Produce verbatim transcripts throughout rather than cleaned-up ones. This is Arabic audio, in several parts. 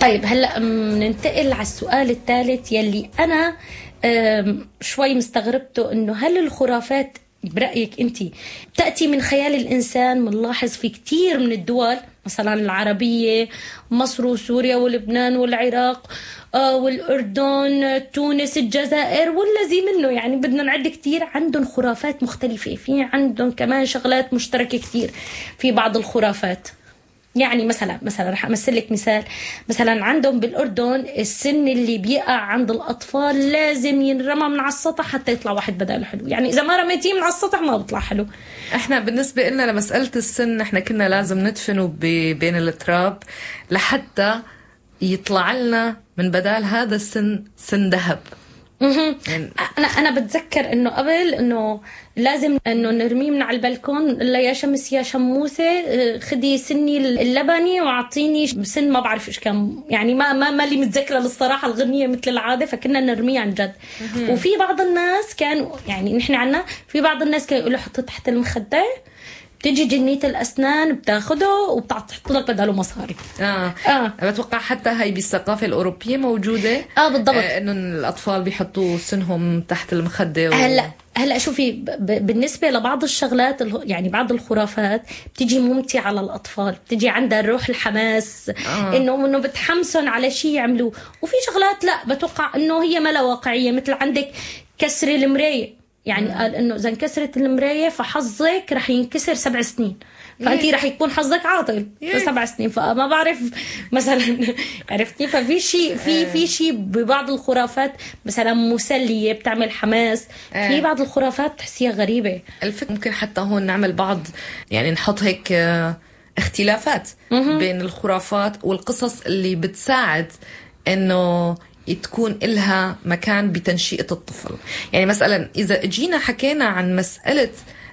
طيب هلأ ننتقل على السؤال الثالث يلي أنا شوي مستغربته، إنه هل الخرافات برأيك أنت تأتي من خيال الإنسان؟ منلاحظ في كتير من الدول مثلا العربية، مصر وسوريا ولبنان والعراق والأردن تونس الجزائر والذي منه، يعني بدنا نعد كتير، عندهم خرافات مختلفة، في عندهم كمان شغلات مشتركة كتير في بعض الخرافات. يعني مثلا مثلا رح امثل لك مثال، مثلا عندهم بالاردن السن اللي بيقع عند الاطفال لازم ينرمى من على السطح حتى يطلع واحد بداله حلو، يعني اذا ما رميتيه من على السطح ما بيطلع حلو. احنا بالنسبه لنا لمساله السن احنا كنا لازم ندفنه بين التراب لحتى يطلع لنا من بدال هذا السن سن ذهب. يعني انا انا بتذكر انه قبل انه لازم انه نرميه من على البلكون، لا يا شمس يا شموسه خدي سني اللبني واعطيني سن ما بعرف ايش كان، يعني ما ما مالي متذكره للصراحه الغنيه مثل العاده، فكنا نرميه عن جد. وفي بعض الناس كانوا يعني نحن عنا في بعض الناس كانوا يقولوا حطه تحت المخده، تيجي جنية الأسنان بتاخده وبتحط لك بداله مصاري. آه. آه. بتوقع حتى هاي بالثقافة الأوروبية موجودة. آه بالضبط. آه إنه الأطفال بيحطوا سنهم تحت المخدة. و... هلا هلا شوفي ب... بالنسبة لبعض الشغلات يعني بعض الخرافات بتيجي ممتعة على الأطفال، بتيجي عندها روح الحماس. آه. إنه إنه بتحمسن على شيء يعملوه، وفي شغلات لا بتوقع إنه هي ما لا واقعية، مثل عندك كسر المراية، يعني مم. قال إنه إذا انكسرت المراية فحظك رح ينكسر سبع سنين، فأنتي رح يكون حظك عاطل في سبع سنين، فما بعرف مثلا عرفتي. ففي شيء في في شيء ببعض الخرافات مثلا مسلية بتعمل حماس، في بعض الخرافات تحسيها غريبة. الفكرة ممكن حتى هون نعمل بعض، يعني نحط هيك اختلافات مم. بين الخرافات والقصص اللي بتساعد إنه تكون إلها مكان بتنشئة الطفل. يعني مثلا إذا جينا حكينا عن مسألة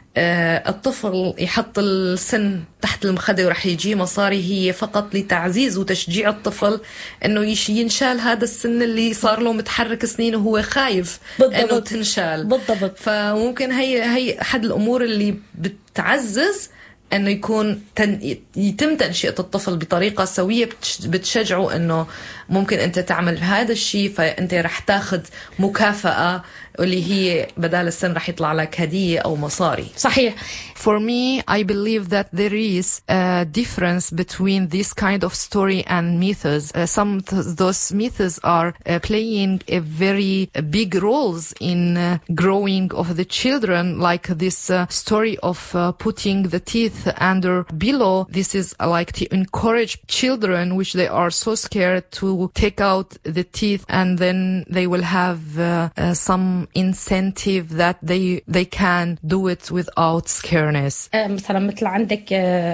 الطفل يحط السن تحت المخدة ورح يجي مصاري، هي فقط لتعزيز وتشجيع الطفل انه ينشال هذا السن اللي صار له متحرك سنين وهو خايف انه تنشال. بالضبط. فممكن هي هي احد الامور اللي بتعزز انه يكون تن... يتم تنشئة الطفل بطريقة سوية بتشجعه انه ممكن انت تعمل هذا الشيء، فانت رح تاخذ مكافأة اللي هي بدال السن رح يطلع لك هدية او مصاري. صحيح. For me, I believe that there is a difference between this kind of story and myths. Uh, some of those myths are uh, playing a very uh, big roles in uh, growing of the children, like this uh, story of uh, putting the teeth under pillow. This is uh, like to encourage children, which they are so scared to take out the teeth, and then they will have uh, uh, some incentive that they they can do it without scare. مثلا مثل عندك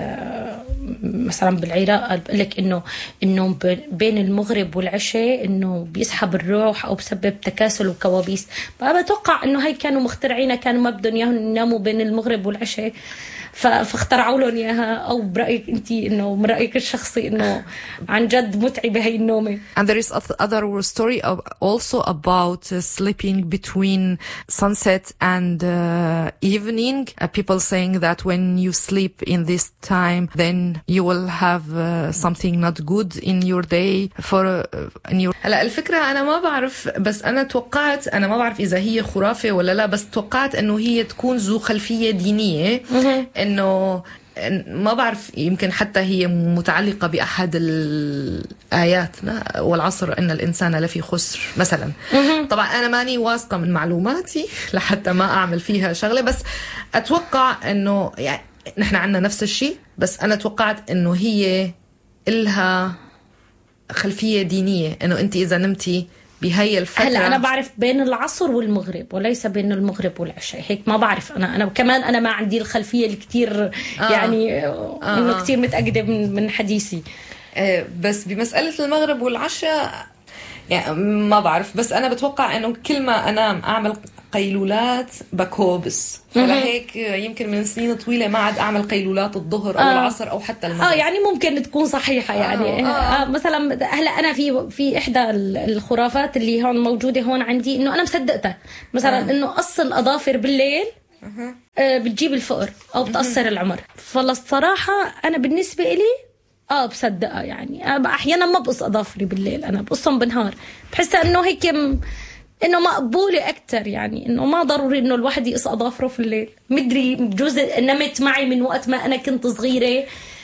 مثلا بالعراق بقول لك انه انه بين المغرب والعشاء انه بيسحب الروح او بسبب تكاسل وكوابيس، فبتوقع انه هاي كانوا مخترعينها، كانوا ما بدهم يناموا بين المغرب والعشاء فاخترعوا لهم اياها. او برايك انت انه من رايك الشخصي انه عن جد متعبه هي النومه؟ And there is other story also about uh, sleeping between sunset and uh, evening. Uh, people saying that when you sleep in this time, then you will have uh, something not good in your day. For uh, in your هلا الفكره انا ما بعرف، بس انا توقعت، انا ما بعرف اذا هي خرافه ولا لا، بس توقعت انه هي تكون ذو خلفيه دينيه، انه ما بعرف يمكن حتى هي متعلقة بأحد الآيات والعصر إن الإنسان لفي خسر مثلا. طبعا أنا ماني واثقة من معلوماتي لحتى ما أعمل فيها شغلة، بس أتوقع إنه يعني نحن عنا نفس الشيء، بس أنا توقعت إنه هي إلها خلفية دينية، إنه أنت إذا نمتي بهاي الفترة. هلا أنا بعرف بين العصر والمغرب وليس بين المغرب والعشاء، هيك ما بعرف أنا أنا كمان أنا ما عندي الخلفية الكتير آه. يعني آه. إنه كتير متأكدة من من حديثي. آه بس بمسألة المغرب والعشاء يعني ما بعرف، بس أنا بتوقع إنه كل ما أنام أعمل قيلولات بكوبس، فلهيك يمكن من سنين طويلة ما عاد أعمل قيلولات الظهر أو آه. العصر أو حتى المغرب. آه يعني ممكن تكون صحيحة يعني. آه. آه. آه مثلا هلا أنا في في إحدى الخرافات اللي هون موجودة هون عندي إنه أنا مصدقتها، مثلا آه. إنه قص الأظافر بالليل آه بتجيب الفقر أو بتقصر العمر. فالصراحة أنا بالنسبة إلي اه بصدقها يعني. أنا احيانا ما بقص اظافري بالليل، انا بقصهم بالنهار، بحسها انه هيك م... انه مقبوله اكثر، يعني انه ما ضروري انه الواحد يقص اظافره في الليل. مدري بجوز نمت معي من وقت ما انا كنت صغيره،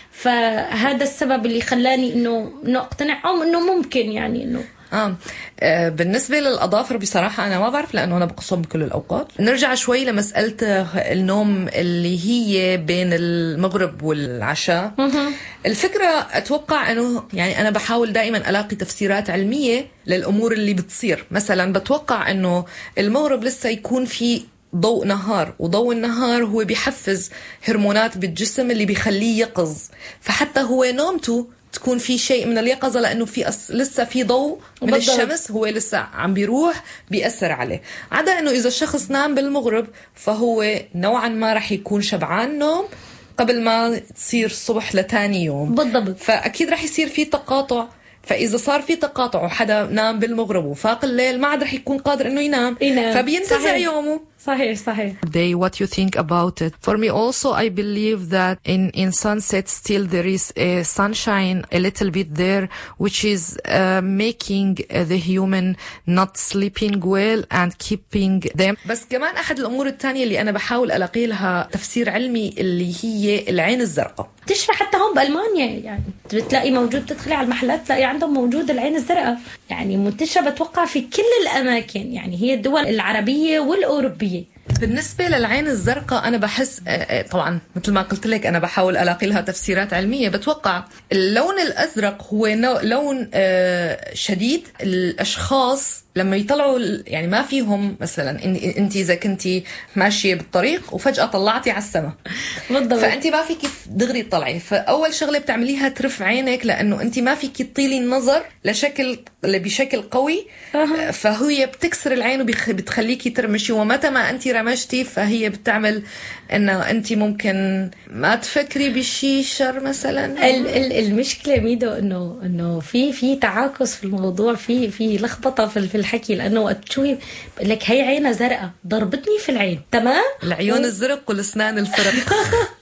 فهذا السبب اللي خلاني انه انه اقتنع او انه ممكن يعني انه آه. آه بالنسبة للأظافر بصراحة أنا ما بعرف، لأنه أنا بقصهم بكل الأوقات. نرجع شوي لمسألة النوم اللي هي بين المغرب والعشاء. الفكرة أتوقع أنه يعني أنا بحاول دائما ألاقي تفسيرات علمية للأمور اللي بتصير. مثلا بتوقع أنه المغرب لسه يكون في ضوء نهار، وضوء النهار هو بيحفز هرمونات بالجسم اللي بيخليه يقظ، فحتى هو نومته تكون في شيء من اليقظة، لأنه في أص... لسه في ضوء من بالضبط. الشمس هو لسه عم بيروح بيأثر عليه. عدا أنه إذا الشخص نام بالمغرب فهو نوعا ما رح يكون شبعان نوم قبل ما تصير الصبح لتاني يوم بالضبط، فأكيد رح يصير في تقاطع. فإذا صار في تقاطع وحدا نام بالمغرب وفاق الليل ما عاد رح يكون قادر إنه ينام, ينام. فبينتزع يومه. صحيح صحيح. Day, what you think about it? For me also, I believe that in in sunset still there is a sunshine a little bit there, which is uh, making uh, the human not sleeping well and keeping them. بس كمان أحد الأمور الثانية اللي أنا بحاول ألاقي لها تفسير علمي اللي هي العين الزرقاء. تشفى حتى هون بألمانيا، يعني بتلاقي موجود، تدخلي على المحلات تلاقي عندهم موجود العين الزرقاء، يعني منتشرة بتوقع في كل الأماكن، يعني هي الدول العربية والأوروبية. بالنسبة للعين الزرقاء أنا بحس طبعا مثل ما قلت لك أنا بحاول ألاقي لها تفسيرات علمية. بتوقع اللون الأزرق هو لون شديد. الأشخاص لما يطلعوا يعني ما فيهم، مثلا أنت إذا كنتي ماشية بالطريق وفجأة طلعتي على السماء فأنت ما فيك دغري تطلعي، فأول شغلة بتعمليها ترفع عينك، لأنه أنت ما فيك تطيلي النظر لشكل بشكل قوي، فهي بتكسر العين وبتخليكي ترمشي، ومتى ما أنت رمشتي فهي بتعمل إنه أنت ممكن ما تفكري بشي شر مثلا. المشكلة ميدو إنه إنه في في تعاكس في الموضوع، في في لخبطة في في الحكي، لأنه وقت شوي لك هي عينها زرقاء ضربتني في العين، تمام؟ العيون و... الزرق والأسنان الفرق.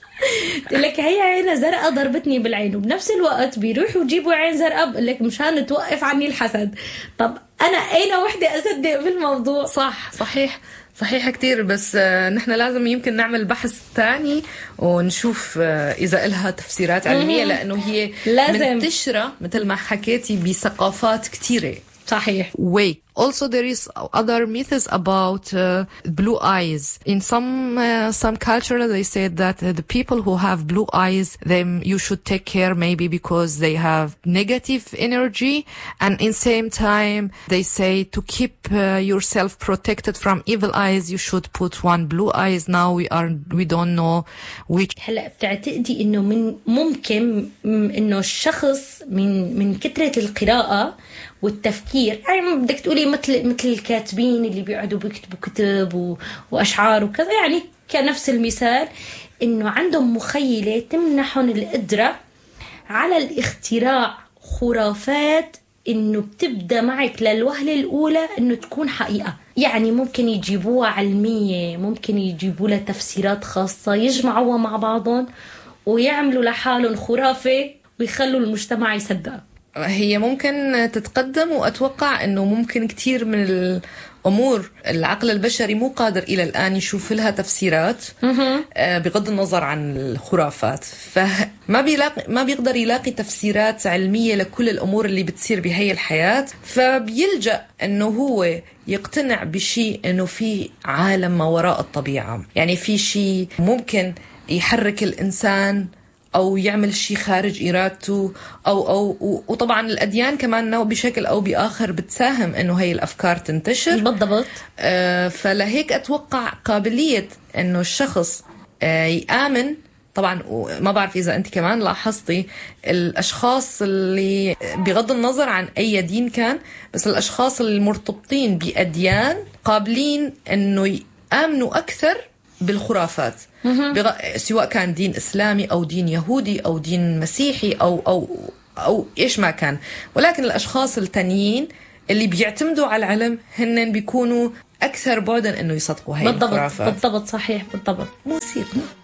لك هي عينها زرقاء ضربتني بالعين، وبنفس الوقت بيروحوا يجيبوا عين زرقاء بقول لك مشان توقف عني الحسد. طب أنا أين وحدة أصدق في الموضوع؟ صح صحيح صحيح كتير، بس نحن لازم يمكن نعمل بحث تاني ونشوف إذا إلها تفسيرات علمية، لأنه هي منتشرة مثل ما حكيتي بثقافات كتيرة. صحيح. Wait. Also, there is other myths about uh, blue eyes. In some uh, some culture, they said that uh, the people who have blue eyes, them you should take care maybe because they have negative energy, and in same time they say to keep uh, yourself protected from evil eyes, you should put one blue eyes. Now we are we don't know which. هلا بتعتقدي إنه من ممكن إنه الشخص من من كثرة القراءة والتفكير، يعني بدك تقولي مثل مثل الكاتبين اللي بيقعدوا بيكتبوا كتب و... وأشعار وكذا، يعني كنفس المثال إنه عندهم مخيلة تمنحهم القدرة على الاختراع خرافات إنه بتبدأ معك للوهلة الأولى إنه تكون حقيقة. يعني ممكن يجيبوها علمية، ممكن يجيبوا لها تفسيرات خاصة، يجمعوها مع بعضهم ويعملوا لحالهم خرافة ويخلوا المجتمع يصدقها. هي ممكن تتقدم، وأتوقع أنه ممكن كتير من الأمور العقل البشري مو قادر إلى الآن يشوف لها تفسيرات بغض النظر عن الخرافات، فما بيلاقي ما بيقدر يلاقي تفسيرات علمية لكل الأمور اللي بتصير بهي الحياة، فبيلجأ أنه هو يقتنع بشيء أنه في عالم ما وراء الطبيعة، يعني في شيء ممكن يحرك الإنسان أو يعمل شيء خارج إرادته، أو أو وطبعا الأديان كمان بشكل أو بآخر بتساهم إنه هاي الأفكار تنتشر. بالضبط. آه فلهيك أتوقع قابلية إنه الشخص آه يآمن. طبعا ما بعرف إذا أنت كمان لاحظتي الأشخاص اللي بغض النظر عن أي دين كان، بس الأشخاص المرتبطين بأديان قابلين إنه يآمنوا أكثر بالخرافات، بغ... سواء كان دين إسلامي أو دين يهودي أو دين مسيحي أو أو أو إيش ما كان. ولكن الأشخاص التانيين اللي بيعتمدوا على العلم هن بيكونوا أكثر بعدا إنه يصدقوا هاي الخرافات. بالضبط. بالضبط صحيح بالضبط. مثير.